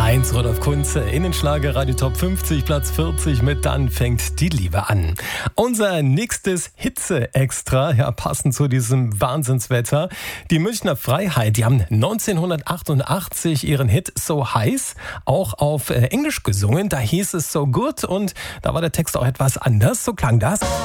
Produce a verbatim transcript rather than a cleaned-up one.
Heinz Rudolf Kunze in den Schlager Radio Top fünfzig, Platz vierzig mit Dann fängt die Liebe an. Unser nächstes Hitze-Extra, ja passend zu diesem Wahnsinnswetter. Die Münchner Freiheit, die haben neunzehnhundertachtundachtzig ihren Hit So Heiß auch auf Englisch gesungen. Da hieß es So Good und da war der Text auch etwas anders. So klang das.